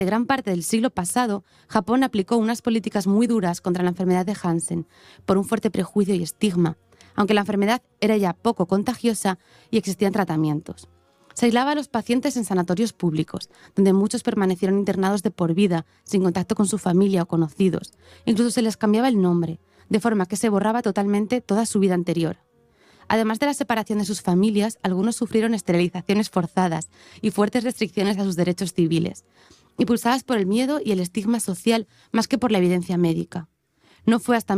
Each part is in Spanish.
gran parte del siglo pasado, Japón aplicó unas políticas muy duras contra la enfermedad de Hansen, por un fuerte prejuicio y estigma, aunque la enfermedad era ya poco contagiosa y existían tratamientos. Se aislaba a los pacientes en sanatorios públicos, donde muchos permanecieron internados de por vida, sin contacto con su familia o conocidos. Incluso se les cambiaba el nombre, de forma que se borraba totalmente toda su vida anterior. Además de la separación de sus familias, algunos sufrieron esterilizaciones forzadas y fuertes restricciones a sus derechos civiles, impulsadas por el miedo y el estigma social más que por la evidencia médica. No fue hasta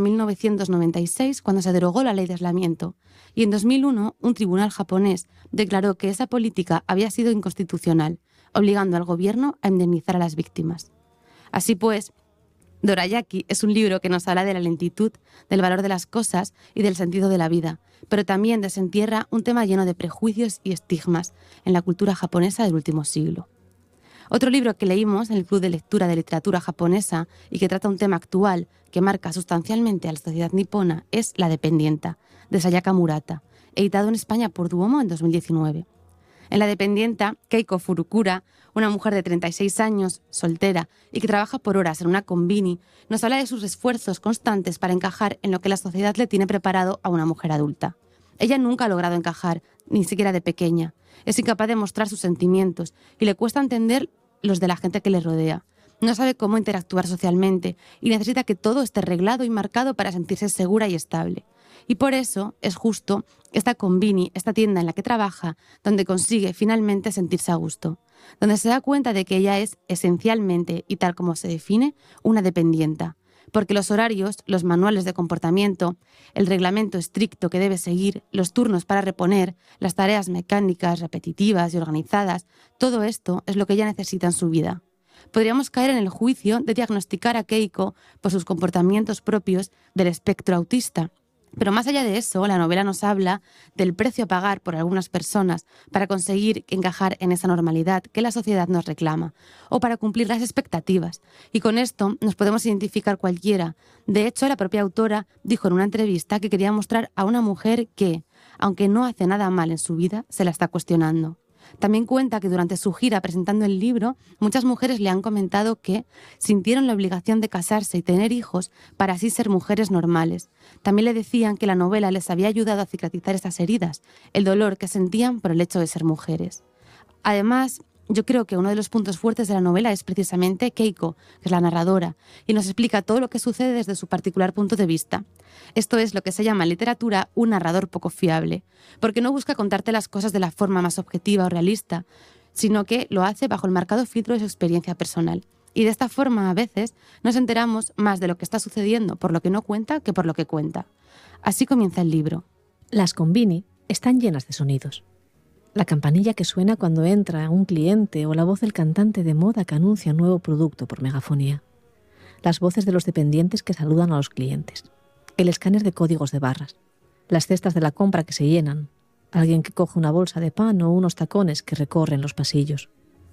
1996 cuando se derogó la ley de aislamiento, y en 2001 un tribunal japonés declaró que esa política había sido inconstitucional, obligando al gobierno a indemnizar a las víctimas. Así pues, Dorayaki es un libro que nos habla de la lentitud, del valor de las cosas y del sentido de la vida, pero también desentierra un tema lleno de prejuicios y estigmas en la cultura japonesa del último siglo. Otro libro que leímos en el Club de Lectura de Literatura Japonesa y que trata un tema actual que marca sustancialmente a la sociedad nipona es La dependienta, de Sayaka Murata, editado en España por Duomo en 2019. En La dependienta, Keiko Furukura, una mujer de 36 años, soltera y que trabaja por horas en una combini, nos habla de sus esfuerzos constantes para encajar en lo que la sociedad le tiene preparado a una mujer adulta. Ella nunca ha logrado encajar, ni siquiera de pequeña. Es incapaz de mostrar sus sentimientos y le cuesta entender los de la gente que le rodea. No sabe cómo interactuar socialmente y necesita que todo esté reglado y marcado para sentirse segura y estable. Y por eso es justo esta combini, esta tienda en la que trabaja, donde consigue finalmente sentirse a gusto, donde se da cuenta de que ella es esencialmente, y tal como se define, una dependienta. Porque los horarios, los manuales de comportamiento, el reglamento estricto que debe seguir, los turnos para reponer, las tareas mecánicas, repetitivas y organizadas, todo esto es lo que ella necesita en su vida. Podríamos caer en el juicio de diagnosticar a Keiko por sus comportamientos propios del espectro autista. Pero más allá de eso, la novela nos habla del precio a pagar por algunas personas para conseguir encajar en esa normalidad que la sociedad nos reclama, o para cumplir las expectativas. Y con esto nos podemos identificar cualquiera. De hecho, la propia autora dijo en una entrevista que quería mostrar a una mujer que, aunque no hace nada mal en su vida, se la está cuestionando. También cuenta que durante su gira presentando el libro, muchas mujeres le han comentado que sintieron la obligación de casarse y tener hijos para así ser mujeres normales. También le decían que la novela les había ayudado a cicatrizar esas heridas, el dolor que sentían por el hecho de ser mujeres. Además, yo creo que uno de los puntos fuertes de la novela es precisamente Keiko, que es la narradora, y nos explica todo lo que sucede desde su particular punto de vista. Esto es lo que se llama en literatura un narrador poco fiable, porque no busca contarte las cosas de la forma más objetiva o realista, sino que lo hace bajo el marcado filtro de su experiencia personal. Y de esta forma, a veces, nos enteramos más de lo que está sucediendo por lo que no cuenta que por lo que cuenta. Así comienza el libro. Las combini están llenas de sonidos. La campanilla que suena cuando entra un cliente o la voz del cantante de moda que anuncia un nuevo producto por megafonía. Las voces de los dependientes que saludan a los clientes. El escáner de códigos de barras. Las cestas de la compra que se llenan. Alguien que coge una bolsa de pan o unos tacones que recorren los pasillos.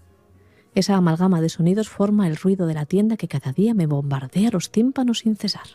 Esa amalgama de sonidos forma el ruido de la tienda que cada día me bombardea los tímpanos sin cesar.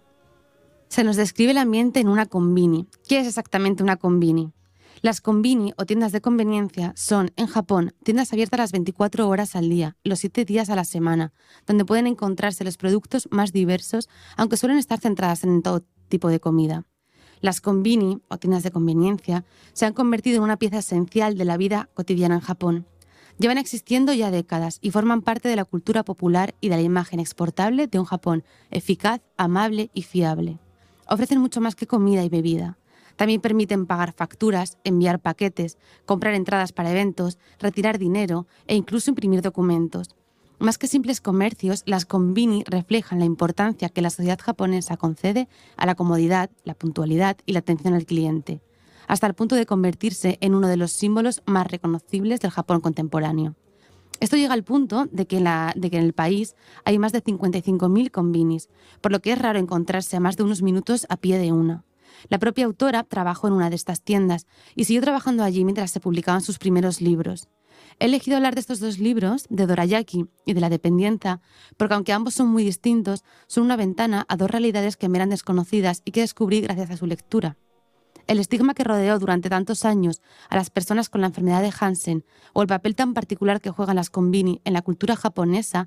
Se nos describe el ambiente en una combini. ¿Qué es exactamente una combini? Las combini o tiendas de conveniencia son, en Japón, tiendas abiertas las 24 horas al día, los 7 días a la semana, donde pueden encontrarse los productos más diversos, aunque suelen estar centradas en todo tipo de comida. Las combini o tiendas de conveniencia se han convertido en una pieza esencial de la vida cotidiana en Japón. Llevan existiendo ya décadas y forman parte de la cultura popular y de la imagen exportable de un Japón eficaz, amable y fiable. Ofrecen mucho más que comida y bebida. También permiten pagar facturas, enviar paquetes, comprar entradas para eventos, retirar dinero e incluso imprimir documentos. Más que simples comercios, las combini reflejan la importancia que la sociedad japonesa concede a la comodidad, la puntualidad y la atención al cliente, hasta el punto de convertirse en uno de los símbolos más reconocibles del Japón contemporáneo. Esto llega al punto de que en el país hay más de 55.000 combinis, por lo que es raro encontrarse a más de unos minutos a pie de una. La propia autora trabajó en una de estas tiendas y siguió trabajando allí mientras se publicaban sus primeros libros. He elegido hablar de estos dos libros, de Dorayaki y de La dependienta, porque aunque ambos son muy distintos, son una ventana a dos realidades que me eran desconocidas y que descubrí gracias a su lectura. El estigma que rodeó durante tantos años a las personas con la enfermedad de Hansen o el papel tan particular que juegan las konbini en la cultura japonesa